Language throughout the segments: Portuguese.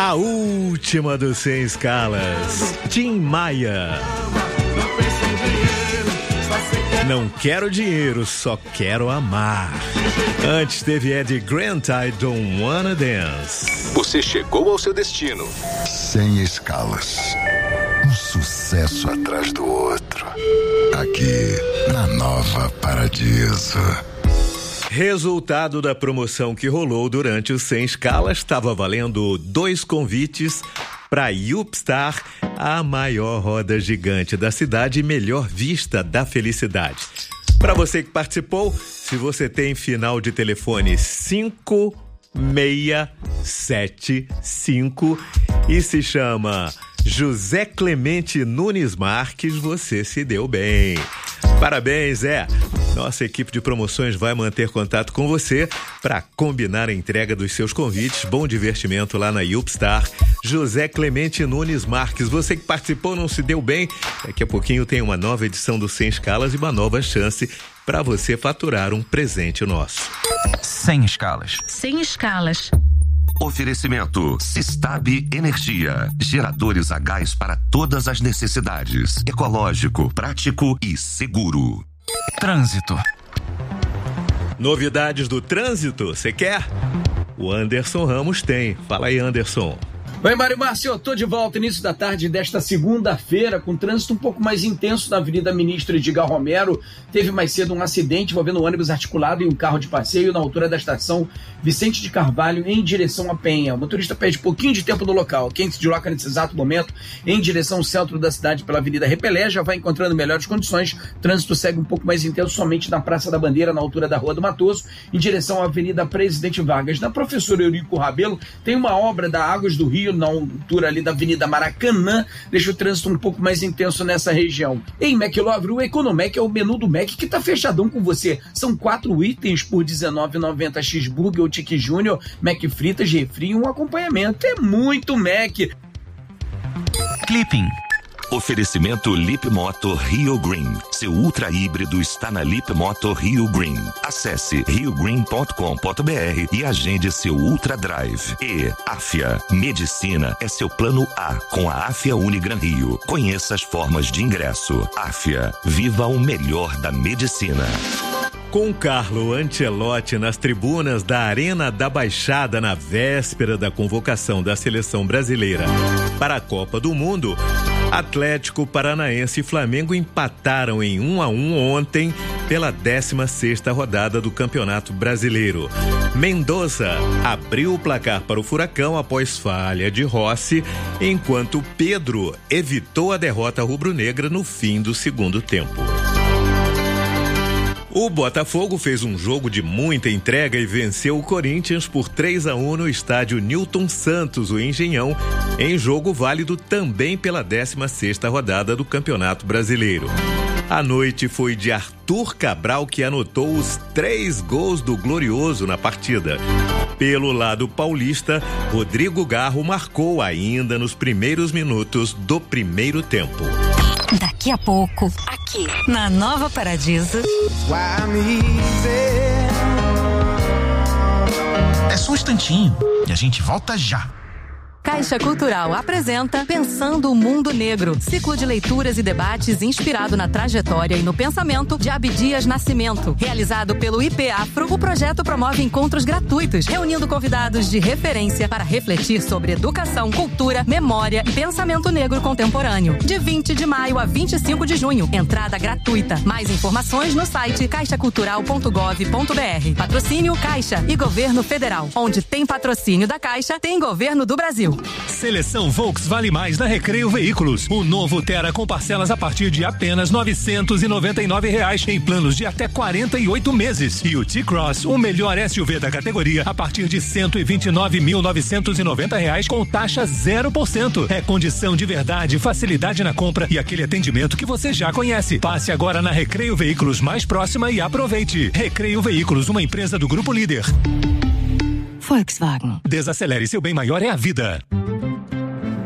A última dos 100 escalas. Tim Maia. Não quero dinheiro, só quero amar. Antes teve Eddie Grant, I Don't Wanna Dance. Você chegou ao seu destino. 100 escalas. Um sucesso atrás do outro. Aqui, na Nova Paradiso. Resultado da promoção que rolou durante os 100 escalas, estava valendo 2 convites para Yupstar, a maior roda gigante da cidade e melhor vista da felicidade. Para você que participou, se você tem final de telefone 5675 e se chama José Clemente Nunes Marques, você se deu bem. Parabéns, Nossa equipe de promoções vai manter contato com você para combinar a entrega dos seus convites. Bom divertimento lá na Yupstar. José Clemente Nunes Marques, você que participou, não se deu bem? Daqui a pouquinho tem uma nova edição do 100 Escalas e uma nova chance para você faturar um presente nosso. 100 escalas. 100 escalas. Oferecimento Sistab Energia. Geradores a gás para todas as necessidades. Ecológico, prático e seguro. Trânsito. Novidades do trânsito, você quer? O Anderson Ramos tem. Fala aí, Anderson. Oi, Mário Márcio, eu tô de volta início da tarde desta segunda-feira com trânsito um pouco mais intenso na Avenida Ministro Edgar Romero. Teve mais cedo um acidente envolvendo um ônibus articulado e um carro de passeio na altura da estação Vicente de Carvalho em direção a Penha. O motorista perde pouquinho de tempo no local. Quem se desloca nesse exato momento em direção ao centro da cidade pela Avenida Repelé já vai encontrando melhores condições. O trânsito segue um pouco mais intenso somente na Praça da Bandeira, na altura da Rua do Matoso, em direção à Avenida Presidente Vargas. Na Professor Eurico Rabelo tem uma obra da Águas do Rio na altura ali da Avenida Maracanã, deixa o trânsito um pouco mais intenso nessa região. Em McLovre, o Economec é o menu do Mac que tá fechadão com você. São 4 itens por R$19,90, cheeseburger ou tique júnior, Mac fritas, refri e um acompanhamento. É muito Mac. Clipping. Oferecimento Lip Moto Rio Green. Seu ultra híbrido está na Lip Moto Rio Green. Acesse riogreen.com.br e agende seu Ultra Drive. E Afia. Medicina é seu plano A com a Afia Unigran Rio. Conheça as formas de ingresso. Afia. Viva o melhor da medicina. Com Carlo Ancelotti nas tribunas da Arena da Baixada na véspera da convocação da seleção brasileira para a Copa do Mundo, Atlético Paranaense e Flamengo empataram em 1-1 ontem pela 16ª rodada do Campeonato Brasileiro. Mendoza abriu o placar para o Furacão após falha de Rossi, enquanto Pedro evitou a derrota rubro-negra no fim do segundo tempo. O Botafogo fez um jogo de muita entrega e venceu o Corinthians por 3-1 no estádio Newton Santos, o Engenhão, em jogo válido também pela 16ª rodada do Campeonato Brasileiro. A noite foi de Arthur Cabral, que anotou os 3 gols do Glorioso na partida. Pelo lado paulista, Rodrigo Garro marcou ainda nos primeiros minutos do primeiro tempo. Daqui a pouco, aqui na Nova Paradiso. É só um instantinho e a gente volta já. Caixa Cultural apresenta Pensando o Mundo Negro, ciclo de leituras e debates inspirado na trajetória e no pensamento de Abdias Nascimento. Realizado pelo IP Afro, o projeto promove encontros gratuitos, reunindo convidados de referência para refletir sobre educação, cultura, memória e pensamento negro contemporâneo. De 20 de maio a 25 de junho, entrada gratuita. Mais informações no site caixacultural.gov.br. Patrocínio Caixa e Governo Federal. Onde tem patrocínio da Caixa, tem Governo do Brasil. Seleção Volks Vale Mais na Recreio Veículos. O novo Tera com parcelas a partir de apenas R$999 em planos de até 48 meses. E o T-Cross, o melhor SUV da categoria, a partir de R$129.990 com taxa 0%. É condição de verdade, facilidade na compra e aquele atendimento que você já conhece. Passe agora na Recreio Veículos mais próxima e aproveite. Recreio Veículos, uma empresa do Grupo Líder. Volkswagen. Desacelere, seu bem maior é a vida.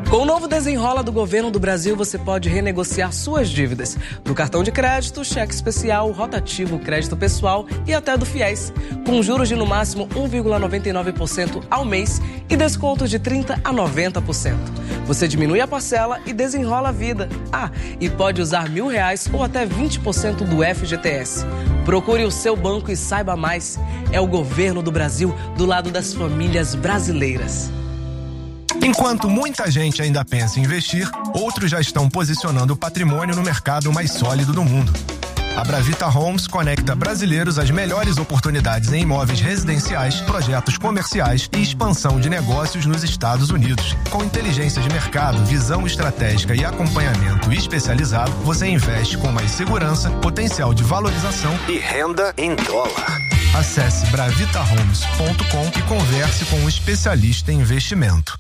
Com o novo Desenrola do Governo do Brasil, você pode renegociar suas dívidas no cartão de crédito, cheque especial, rotativo, crédito pessoal e até do FIES, com juros de no máximo 1,99% ao mês e descontos de 30% a 90%. Você diminui a parcela e desenrola a vida. E pode usar R$1.000 ou até 20% do FGTS. Procure o seu banco e saiba mais. É o Governo do Brasil do lado das famílias brasileiras. Enquanto muita gente ainda pensa em investir, outros já estão posicionando o patrimônio no mercado mais sólido do mundo. A Bravita Homes conecta brasileiros às melhores oportunidades em imóveis residenciais, projetos comerciais e expansão de negócios nos Estados Unidos. Com inteligência de mercado, visão estratégica e acompanhamento especializado, você investe com mais segurança, potencial de valorização e renda em dólar. Acesse bravitahomes.com e converse com um especialista em investimento.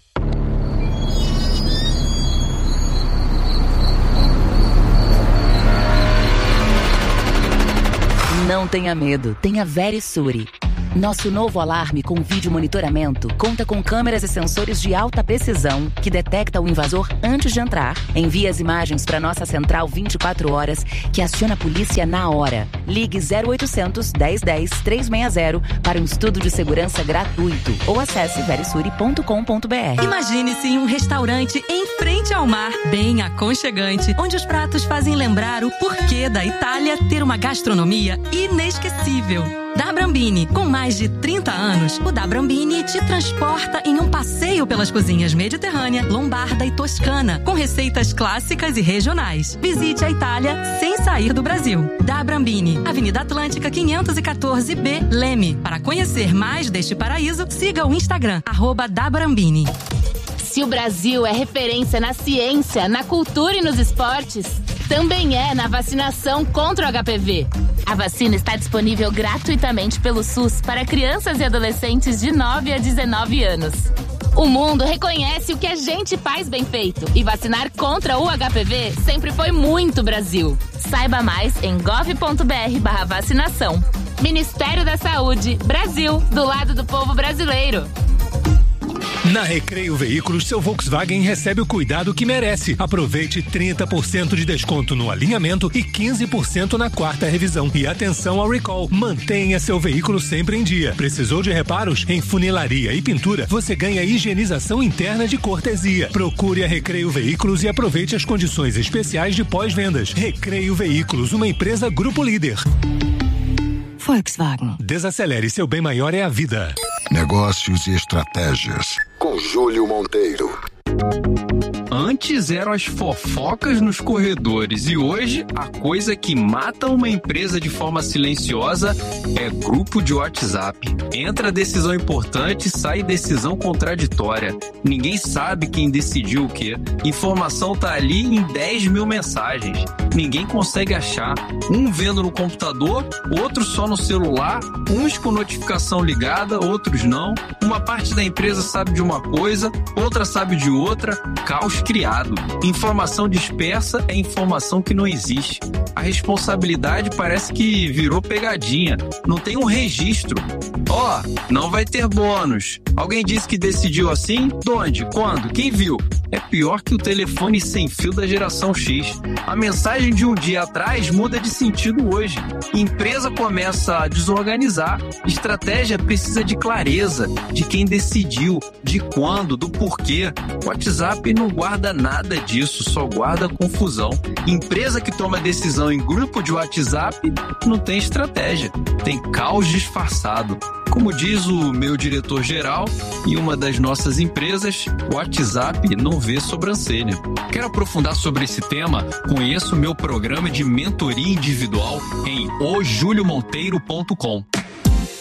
Não tenha medo, tenha Verisure. Nosso novo alarme com vídeo monitoramento conta com câmeras e sensores de alta precisão que detecta o invasor antes de entrar, envia as imagens para nossa central 24 horas que aciona a polícia na hora. Ligue 0800 1010 360 para um estudo de segurança gratuito ou acesse verisure.com.br. Imagine-se em um restaurante em frente ao mar, bem aconchegante, onde os pratos fazem lembrar o porquê da Itália ter uma gastronomia inesquecível. Da Brambini, com mais de 30 anos, o Da Brambini te transporta em um passeio pelas cozinhas mediterrânea, lombarda e toscana, com receitas clássicas e regionais. Visite a Itália sem sair do Brasil. Da Brambini, Avenida Atlântica 514B, Leme. Para conhecer mais deste paraíso, siga o Instagram, @dabrambini. Se o Brasil é referência na ciência, na cultura e nos esportes, também é na vacinação contra o HPV. A vacina está disponível gratuitamente pelo SUS para crianças e adolescentes de 9 a 19 anos. O mundo reconhece o que a gente faz bem feito e vacinar contra o HPV sempre foi muito Brasil. Saiba mais em gov.br/vacinação. Ministério da Saúde, Brasil, do lado do povo brasileiro. Na Recreio Veículos, seu Volkswagen recebe o cuidado que merece. Aproveite 30% de desconto no alinhamento e 15% na quarta revisão. E atenção ao recall. Mantenha seu veículo sempre em dia. Precisou de reparos? Em funilaria e pintura, você ganha higienização interna de cortesia. Procure a Recreio Veículos e aproveite as condições especiais de pós-vendas. Recreio Veículos, uma empresa Grupo Líder. Volkswagen. Desacelere, seu bem maior é a vida. Negócios e estratégias, com Júlio Monteiro. Antes eram as fofocas nos corredores e hoje a coisa que mata uma empresa de forma silenciosa é grupo de WhatsApp. Entra decisão importante, sai decisão contraditória. Ninguém sabe quem decidiu o quê. Informação tá ali em 10 mil mensagens. Ninguém consegue achar. Um vendo no computador, outro só no celular, uns com notificação ligada, outros não. Uma parte da empresa sabe de uma coisa, outra sabe de outra. Caos criado. Informação dispersa é informação que não existe. A responsabilidade parece que virou pegadinha. Não tem um registro. Não vai ter bônus. Alguém disse que decidiu assim? Onde? Quando? Quem viu? É pior que o telefone sem fio da geração X. A mensagem de um dia atrás muda de sentido hoje. Empresa começa a desorganizar. Estratégia precisa de clareza, de quem decidiu, de quando, do porquê. O WhatsApp não guarda nada disso, só guarda confusão. Empresa que toma decisão em grupo de WhatsApp não tem estratégia, tem caos disfarçado. Como diz o meu diretor-geral em uma das nossas empresas, o WhatsApp não vê sobrancelha. Quero aprofundar sobre esse tema? Conheça o meu programa de mentoria individual em ojuliomonteiro.com.